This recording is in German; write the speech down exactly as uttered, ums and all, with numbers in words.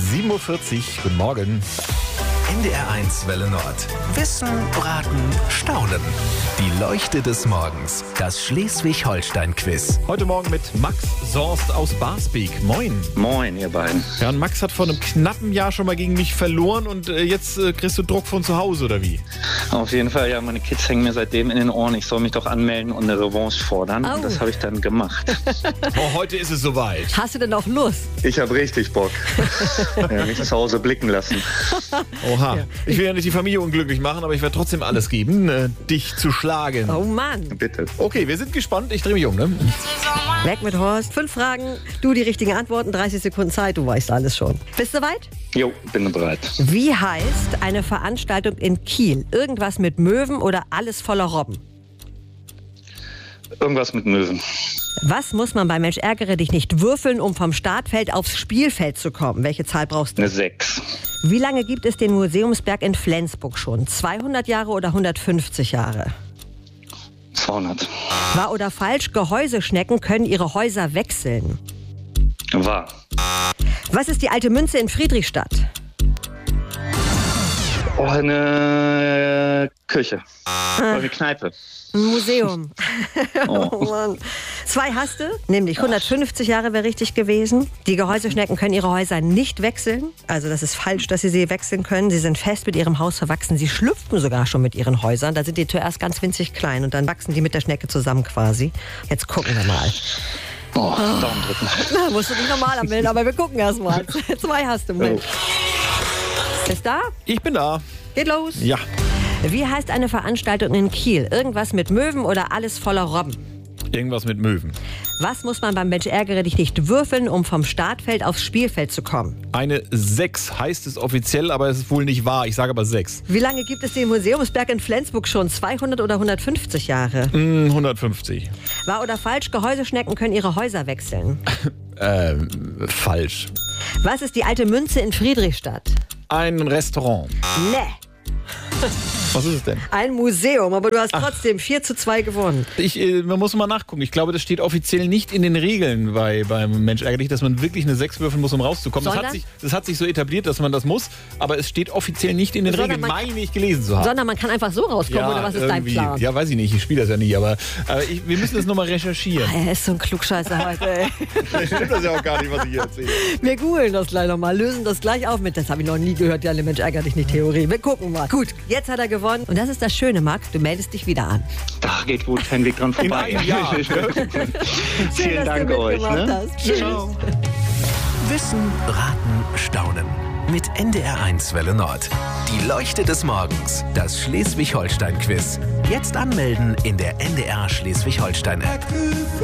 sieben Uhr vierzig. Guten Morgen. N D R eins Welle Nord. Wissen, Raten, Staunen. Die Leuchte des Morgens. Das Schleswig-Holstein-Quiz. Heute Morgen mit Max Sorst aus Barsbek. Moin. Moin, ihr beiden. Ja, und Max hat vor einem knappen Jahr schon mal gegen mich verloren und äh, jetzt äh, kriegst du Druck von zu Hause, oder wie? Auf jeden Fall, ja, meine Kids hängen mir seitdem in den Ohren. Ich soll mich doch anmelden und eine Revanche fordern. Oh. Und das habe ich dann gemacht. Oh, heute ist es soweit. Hast du denn auch Lust? Ich habe richtig Bock. Ja, mich zu Hause blicken lassen. Oha. Ich will ja nicht die Familie unglücklich machen, aber ich werde trotzdem alles geben, äh, dich zu schlagen. Oh Mann. Bitte. Okay, wir sind gespannt. Ich drehe mich um, ne? Weg mit Horst. Fünf Fragen, du die richtigen Antworten, dreißig Sekunden Zeit, du weißt alles schon. Bist du soweit? Jo, bin bereit. Wie heißt eine Veranstaltung in Kiel? Irgendwas mit Möwen oder alles voller Robben? Irgendwas mit Möwen. Was muss man bei Mensch ärgere dich nicht würfeln, um vom Startfeld aufs Spielfeld zu kommen? Welche Zahl brauchst du? Eine sechs. Wie lange gibt es den Museumsberg in Flensburg schon? zweihundert Jahre oder hundertfünfzig Jahre? zweihundert. Wahr oder falsch? Gehäuseschnecken können ihre Häuser wechseln. Wahr. Was ist die alte Münze in Friedrichstadt? Oh, eine Küche. Oder eine Kneipe. Ein Museum. Oh. Oh Mann. Zwei hast du, nämlich hundertfünfzig Jahre wäre richtig gewesen. Die Gehäuseschnecken können ihre Häuser nicht wechseln. Also das ist falsch, dass sie sie wechseln können. Sie sind fest mit ihrem Haus verwachsen. Sie schlüpfen sogar schon mit ihren Häusern. Da sind die zuerst ganz winzig klein und dann wachsen die mit der Schnecke zusammen quasi. Jetzt gucken wir mal. Oh, Daumen drücken. Na, musst du dich normal anmelden, aber wir gucken erst mal. Zwei hast du, Mensch. Bist da? Ich bin da. Geht los. Ja. Wie heißt eine Veranstaltung in Kiel? Irgendwas mit Möwen oder alles voller Robben? Irgendwas mit Möwen. Was muss man beim Mensch ärgere dich nicht würfeln, um vom Startfeld aufs Spielfeld zu kommen? Eine sechs heißt es offiziell, aber es ist wohl nicht wahr. Ich sage aber sechs. Wie lange gibt es den Museumsberg in Flensburg schon? zweihundert oder hundertfünfzig Jahre? Hm, hundertfünfzig. Wahr oder falsch? Gehäuseschnecken können ihre Häuser wechseln. Ähm, falsch. Was ist die alte Münze in Friedrichstadt? Ein Restaurant. Nee. Was ist es denn? Ein Museum, aber du hast trotzdem vier zu zwei gewonnen. Ich, äh, man muss mal nachgucken. Ich glaube, das steht offiziell nicht in den Regeln bei, beim Mensch ärgere dich, dass man wirklich eine sechs würfeln muss, um rauszukommen. Das hat, sich, das hat sich so etabliert, dass man das muss, aber es steht offiziell nicht in den Sondern Regeln, man- meine ich gelesen zu haben. Sondern man kann einfach so rauskommen, oder was ist dein irgendwie. Plan? Ja, weiß ich nicht. Ich spiele das ja nie, aber äh, ich, wir müssen das nochmal recherchieren. Er ist so ein Klugscheißer heute, ey. Vielleicht stimmt das ja auch gar nicht, was ich hier erzähle. Wir googeln das gleich nochmal, lösen das gleich auf mit. Das habe ich noch nie gehört, die alle Mensch ärgere dich nicht Theorie. Wir gucken mal. Gut, jetzt hat er gewonnen. Und das ist das Schöne, Max, du meldest dich wieder an. Da geht wohl kein Weg dran vorbei. In einem Jahr. Schön, Vielen dass Dank du euch. mitgemacht Ne? hast. Tschüss. Ciao. Wissen, Raten, Staunen. Mit N D R eins Welle Nord. Die Leuchte des Morgens. Das Schleswig-Holstein-Quiz. Jetzt anmelden in der N D R Schleswig-Holstein-App.